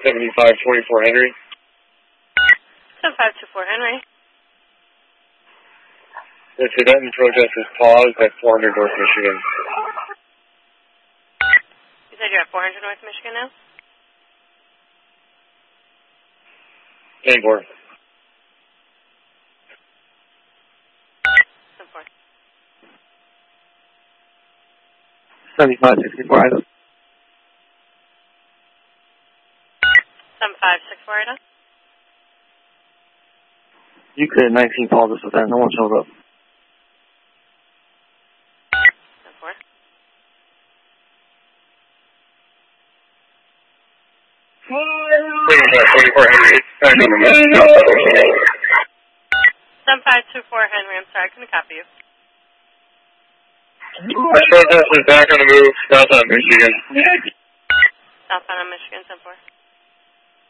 7524 Henry. 7524 Henry. The Tibetan protest is paused at 400 North Michigan. You said you're at 400 North Michigan now? Bangor. 7564 Ida. 7564 Ida. You could 19 calls us with that. No one showed up. 74. Back on the message outside Michigan. 7524 Henry, I'm sorry, I couldn't copy you. This protest is back on the move, southbound Michigan. Southbound on Michigan, 74.